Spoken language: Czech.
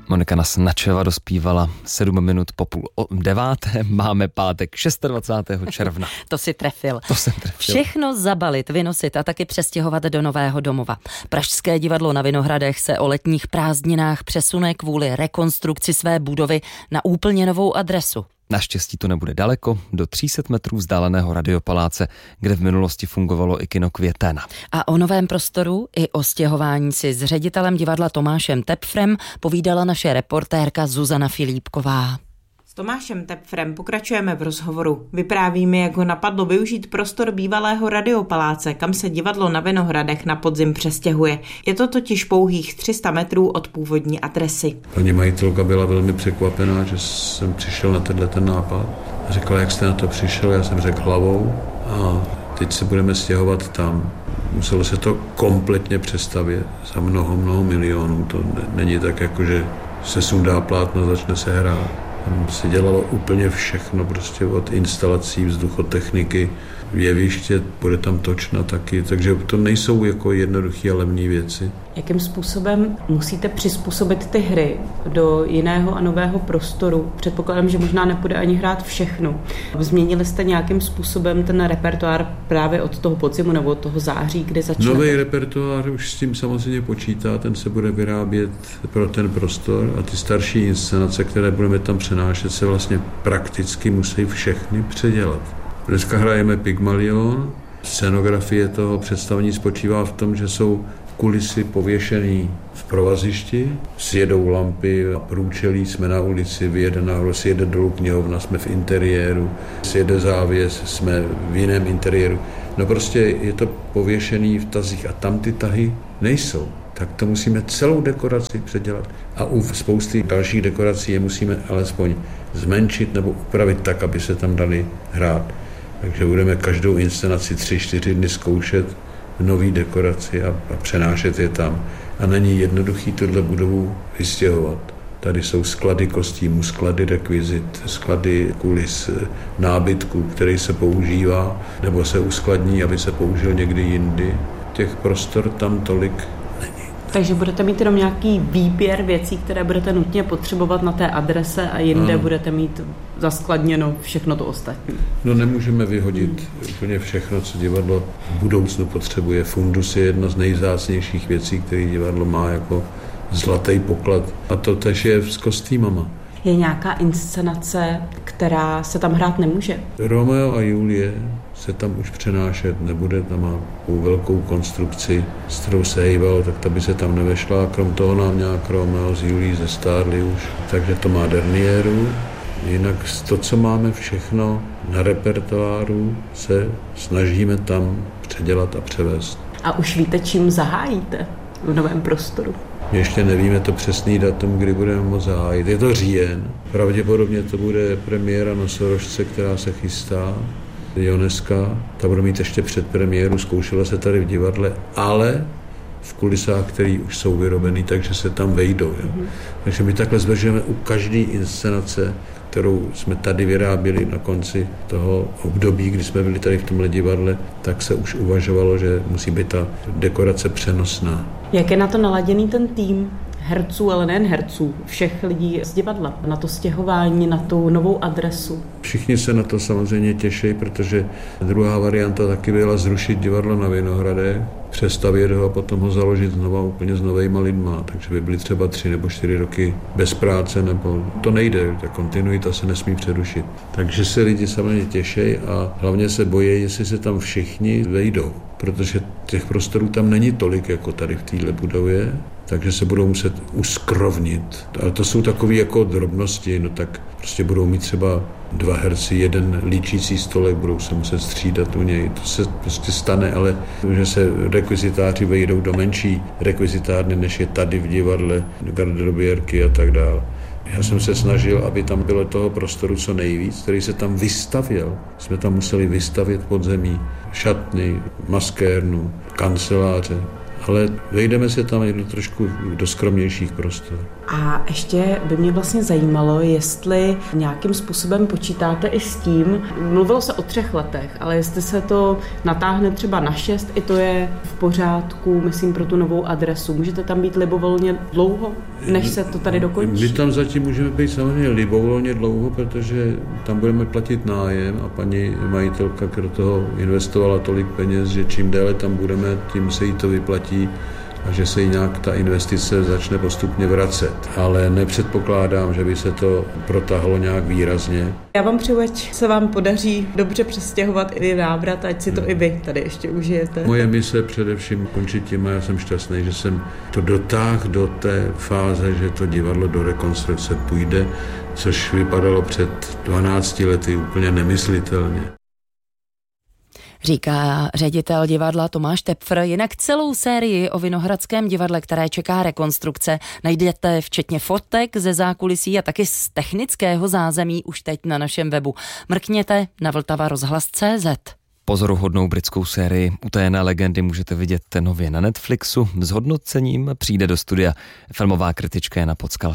Monika Nasnačeva dospívala 7 minut po 8:30. Máme pátek 26. června. To si trefil. To jsem trefil. Všechno zabalit, vynosit a taky přestěhovat do nového domova. Pražské divadlo na Vinohradech se o letních prázdninách přesune kvůli rekonstrukci své budovy na úplně novou adresu. Naštěstí to nebude daleko, do 300 metrů vzdáleného Radiopaláce, kde v minulosti fungovalo i kino Květena. A o novém prostoru i o stěhování si s ředitelem divadla Tomášem Tepfrem povídala naše reportérka Zuzana Filipková. S Tomášem Tepfrem pokračujeme v rozhovoru. Vyprávíme, jak ho napadlo využít prostor bývalého Radiopaláce, kam se divadlo na Vinohradech na podzim přestěhuje. Je to totiž pouhých 300 metrů od původní adresy. Paní majitelka byla velmi překvapená, že jsem přišel na ten nápad. Řekla, jak jste na to přišel, já jsem řekl hlavou a teď se budeme stěhovat tam. Muselo se to kompletně přestavět za mnoho milionů. To není tak, jako že se sundá plátno, začne se hrát. Tam se dělalo úplně všechno, prostě od instalací, vzduchotechniky, jeviště, bude tam točna taky, takže to nejsou jako jednoduché a levné věci. Jakým způsobem musíte přizpůsobit ty hry do jiného a nového prostoru? Předpokládám, že možná nepůjde ani hrát všechno. Změnili jste nějakým způsobem ten repertoár právě od toho podzimu nebo od toho září, kdy začnete? Nový repertoár už s tím samozřejmě počítá, ten se bude vyrábět pro ten prostor a ty starší inscenace, které budeme tam přenášet, se vlastně prakticky musí všechny předělat. Dneska hrajeme Pygmalion, scenografie toho představení spočívá v tom, že jsou kulisy pověšený v provazišti, sjedou lampy a průčelí, jsme na ulici, vyjede nahoru, sjede dolů knihovna, jsme v interiéru, sjede závěs, jsme v jiném interiéru. No prostě je to pověšený v tazích a tam ty tahy nejsou. Tak to musíme celou dekoraci předělat. A u spousty dalších dekorací je musíme alespoň zmenšit nebo upravit tak, aby se tam dali hrát. Takže budeme každou inscenaci 3-4 dny zkoušet nový dekoraci a přenášet je tam. A není jednoduchý tuhle budovu vystěhovat. Tady jsou sklady kostýmů, sklady rekvizit, sklady kulis, nábytku, který se používá nebo se uskladní, aby se použil někdy jindy. Těch prostor tam tolik není. Takže budete mít jenom nějaký výběr věcí, které budete nutně potřebovat na té adrese a jinde budete mít zaskladněno všechno to ostatní. No nemůžeme vyhodit úplně všechno, co divadlo v budoucnu potřebuje. Fundus je jedna z nejvzácnějších věcí, které divadlo má jako zlatý poklad. A to tež je s kostýmama. Je nějaká inscenace, která se tam hrát nemůže? Romeo a Julie se tam už přenášet nebude, tam má velkou konstrukci, s kterou se hejbalo, tak ta by se tam nevešla. A krom toho nám nějak Romeo s Julií zestárli už, takže to má derniéru. Jinak to, co máme všechno na repertoáru, se snažíme tam předělat a převést. A už víte, čím zahájíte v novém prostoru? Ještě nevíme to přesný datum, kdy budeme moct zahájit. Je to říjen. Pravděpodobně to bude premiéra Nosorožce, která se chystá. Joneska, ta bude mít ještě předpremiéru, zkoušela se tady v divadle, ale v kulisách, které už jsou vyrobeny, takže se tam vejdou. Takže my takhle zvažujeme u každé inscenace, kterou jsme tady vyráběli na konci toho období, kdy jsme byli tady v tomhle divadle, tak se už uvažovalo, že musí být ta dekorace přenosná. Jak je na to naladěný ten tým herců, ale nejen herců, všech lidí z divadla, na to stěhování, na tu novou adresu? Všichni se na to samozřejmě těší, protože druhá varianta taky byla zrušit divadlo na Vinohradech, přestavět ho a potom ho založit znova úplně s novejma lidma, takže by byly třeba 3 nebo 4 roky bez práce, nebo to nejde, ta kontinuita se nesmí přerušit. Takže se lidi samozřejmě těší a hlavně se bojí, jestli se tam všichni vejdou, protože těch prostorů tam není tolik, jako tady v téhle budově, takže se budou muset uskrovnit. Ale to jsou takové jako drobnosti, no tak prostě budou mít třeba 2 herci, 1 líčící stolek, budou se muset střídat u něj. To se prostě stane, ale že se rekvizitáři vejdou do menší rekvizitárny, než je tady v divadle, garderobierky a tak dále. Já jsem se snažil, aby tam bylo toho prostoru co nejvíc, který se tam vystavěl. Jsme tam museli vystavět pod zemí šatny, maskérnu, kanceláře, ale vejdeme se tam do trošku do skromnějších prostor. A ještě by mě vlastně zajímalo, jestli nějakým způsobem počítáte i s tím, mluvilo se o 3 letech, ale jestli se to natáhne třeba na 6, i to je v pořádku, myslím, pro tu novou adresu. Můžete tam být libovolně dlouho, než se to tady dokončí? My tam zatím můžeme být samozřejmě libovolně dlouho, protože tam budeme platit nájem a paní majitelka do toho investovala tolik peněz, že čím déle tam budeme, tím se jí to vyplatí a že se jí nějak ta investice začne postupně vracet. Ale nepředpokládám, že by se to protáhlo nějak výrazně. Já vám přeju, ať se vám podaří dobře přestěhovat i návrat, ať si to i vy tady ještě užijete. Moje mise především končí tím a já jsem šťastný, že jsem to dotáhl do té fáze, že to divadlo do rekonstrukce půjde, což vypadalo před 12 lety úplně nemyslitelně. Říká ředitel divadla Tomáš Tepfr. Jinak celou sérii o Vinohradském divadle, které čeká rekonstrukce, najdete včetně fotek ze zákulisí a taky z technického zázemí už teď na našem webu. Mrkněte na vltavarozhlas.cz. Pozoruhodnou britskou sérii Utajené legendy můžete vidět nově na Netflixu. S hodnocením přijde do studia filmová kritička Jana Pockalská.